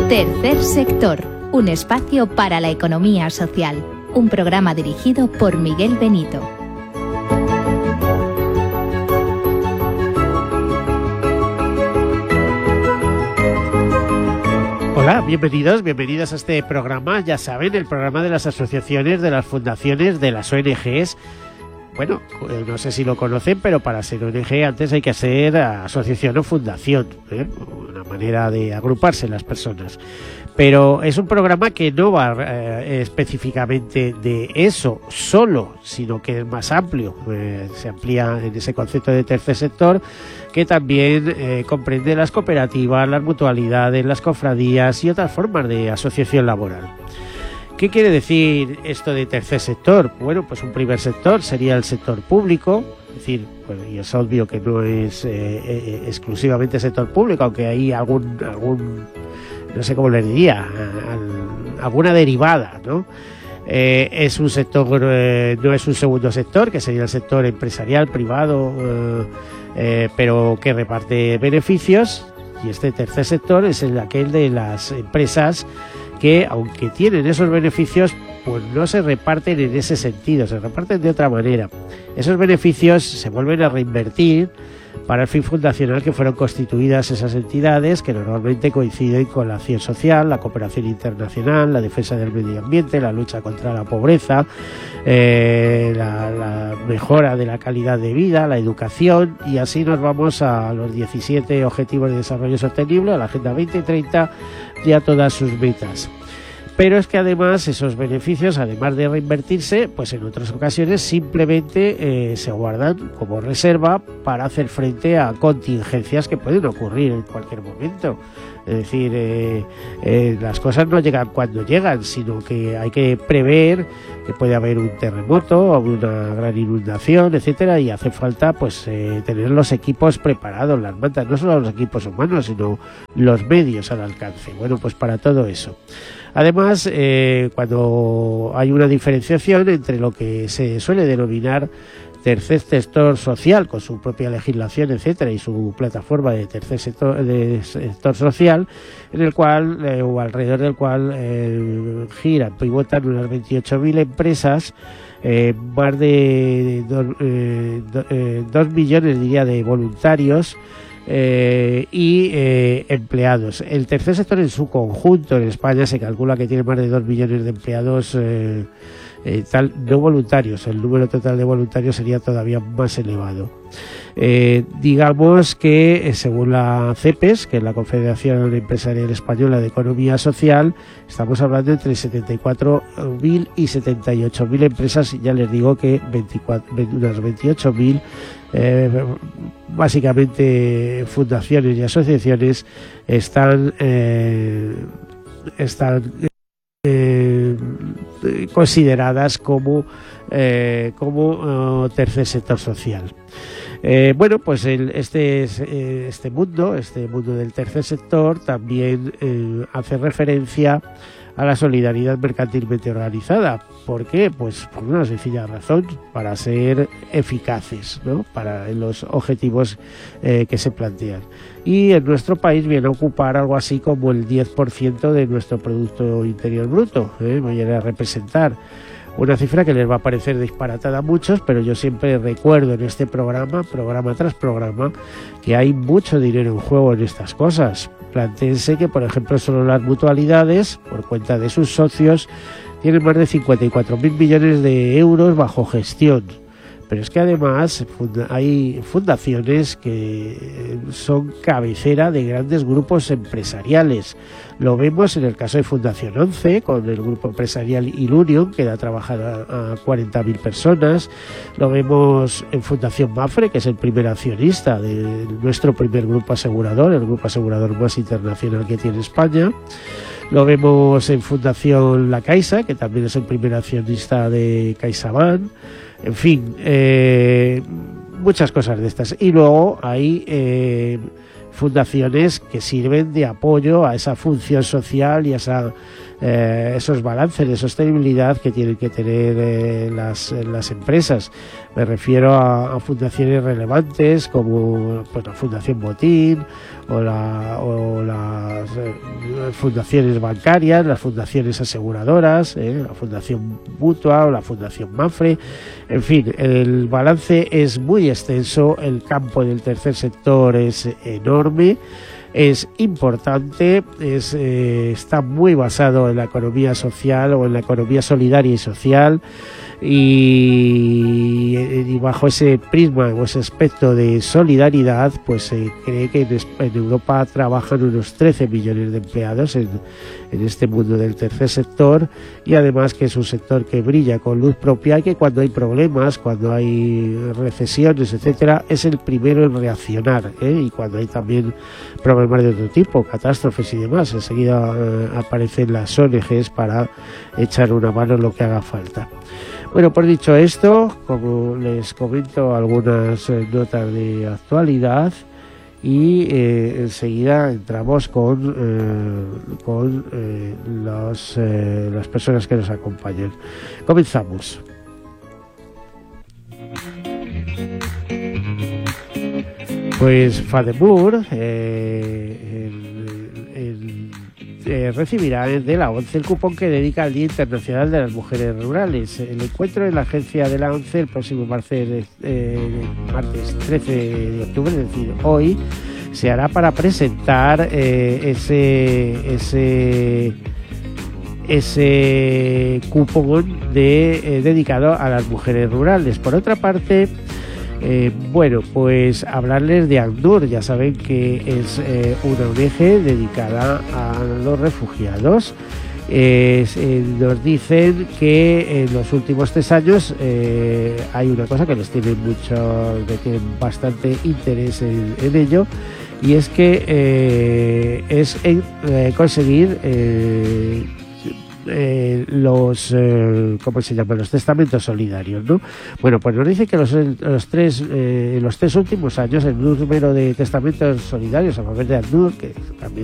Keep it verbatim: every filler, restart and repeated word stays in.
Tercer sector, un espacio para la economía social. Un programa dirigido por Miguel Benito. Hola, bienvenidos, bienvenidos a este programa, ya saben, el programa de las asociaciones, de las fundaciones, de las O N Ges. Bueno, no sé si lo conocen, pero para ser O N Ge antes hay que ser asociación o fundación, ¿eh? Una manera de agruparse las personas. Pero es un programa que no va eh, específicamente de eso solo, sino que es más amplio. Eh, se amplía en ese concepto de tercer sector, que también eh, comprende las cooperativas, las mutualidades, las cofradías y otras formas de asociación laboral. ¿Qué quiere decir esto de tercer sector? Bueno, pues un primer sector sería el sector público, es decir, pues, y es obvio que no es eh, eh, exclusivamente sector público, aunque hay algún, algún no sé cómo le diría, al, alguna derivada, ¿no? Eh, es un sector, eh, no es un segundo sector, que sería el sector empresarial, privado, eh, eh, pero que reparte beneficios, y este tercer sector es el aquel de las empresas que, aunque tienen esos beneficios, pues no se reparten en ese sentido, se reparten de otra manera. Esos beneficios se vuelven a reinvertir para el fin fundacional que fueron constituidas esas entidades, que normalmente coinciden con la acción social, la cooperación internacional, la defensa del medio ambiente, la lucha contra la pobreza, eh, la, la mejora de la calidad de vida, la educación, y así nos vamos a los diecisiete Objetivos de Desarrollo Sostenible, a la Agenda veinte treinta y a todas sus metas. Pero es que además esos beneficios, además de reinvertirse, pues en otras ocasiones simplemente eh, se guardan como reserva para hacer frente a contingencias que pueden ocurrir en cualquier momento. Es decir, eh, eh, las cosas no llegan cuando llegan, sino que hay que prever que puede haber un terremoto o una gran inundación, etcétera, y hace falta pues eh, tener los equipos preparados, las mantas, no solo los equipos humanos, sino los medios al alcance. Bueno, pues para todo eso. Además, eh, cuando hay una diferenciación entre lo que se suele denominar tercer sector social, con su propia legislación, etcétera, y su plataforma de tercer sector, de sector social, en el cual, eh, o alrededor del cual eh, giran, pivotan unas veintiocho mil empresas, eh, más de dos eh, do, eh, dos millones, diría, de voluntarios, Eh, y eh, empleados. El tercer sector en su conjunto en España se calcula que tiene más de dos millones de empleados eh, eh, tal, no voluntarios. El número total de voluntarios sería todavía más elevado. Eh, digamos que eh, según la CEPES, que es la Confederación Empresarial Española de Economía Social, estamos hablando entre setenta y cuatro mil y setenta y ocho mil empresas. Ya les digo que veinticuatro, unas veintiocho mil eh, básicamente fundaciones y asociaciones están eh, están eh, consideradas como eh, como uh, tercer sector social. Eh, bueno, pues el, este, este mundo, este mundo del tercer sector también eh, hace referencia a la solidaridad mercantilmente organizada. ¿Por qué? Pues por una sencilla razón, para ser eficaces, ¿no? Para los objetivos eh, que se plantean. Y en nuestro país viene a ocupar algo así como el diez por ciento de nuestro Producto Interior Bruto, ¿eh? Viene a representar una cifra que les va a parecer disparatada a muchos, pero yo siempre recuerdo en este programa, programa tras programa, que hay mucho dinero en juego en estas cosas. Plantéense que, por ejemplo, solo las mutualidades, por cuenta de sus socios, tienen más de cincuenta y cuatro mil millones de euros bajo gestión. Pero es que además hay fundaciones que son cabecera de grandes grupos empresariales. Lo vemos en el caso de Fundación once, con el grupo empresarial Ilunion, que da a trabajar a, a cuarenta mil personas. Lo vemos en Fundación Mapfre, que es el primer accionista de nuestro primer grupo asegurador, el grupo asegurador más internacional que tiene España. Lo vemos en Fundación La Caixa, que también es el primer accionista de CaixaBank. En fin, eh, muchas cosas de estas. Y luego hay eh, fundaciones que sirven de apoyo a esa función social y a esa, eh, esos balances de sostenibilidad que tienen que tener eh, las, las empresas. Me refiero a, a fundaciones relevantes como pues, la Fundación Botín o, la, o las, fundaciones bancarias, las fundaciones aseguradoras, eh, la Fundación Mutua o la Fundación Mapfre. En fin, el balance es muy extenso, el campo del tercer sector es enorme, es importante, es, eh, está muy basado en la economía social o en la economía solidaria y social. Y, y bajo ese prisma o ese aspecto de solidaridad, pues se cree que en, en Europa trabajan unos trece millones de empleados en, en este mundo del tercer sector, y además que es un sector que brilla con luz propia y que cuando hay problemas, cuando hay recesiones, etcétera, es el primero en reaccionar, ¿eh? Y cuando hay también problemas de otro tipo, catástrofes y demás, enseguida eh, aparecen las O N Ges para echar una mano en lo que haga falta. Bueno, pues dicho esto, como les comento algunas eh, notas de actualidad, y eh, enseguida entramos con, eh, con eh, los, eh, las personas que nos acompañan. Comenzamos. Pues FADEMUR eh, el, el, eh, recibirá de la ONCE el cupón que dedica al Día Internacional de las Mujeres Rurales. El encuentro en la agencia de la ONCE el próximo martes, eh, martes trece de octubre, es decir, hoy, se hará para presentar eh, ese ese ese cupón de, eh, dedicado a las mujeres rurales. Por otra parte, Eh, bueno, pues hablarles de ACNUR. Ya saben que es eh, una O N Ge dedicada a los refugiados. Eh, eh, nos dicen que en los últimos tres años eh, hay una cosa que les tiene mucho, que tienen bastante interés en, en ello, y es que eh, es en, eh, conseguir eh, Eh, los eh, ¿cómo se llaman? Los testamentos solidarios, ¿no? Bueno, pues nos dice que los, los tres eh, los tres últimos años el número de testamentos solidarios a través de ACNUR, que también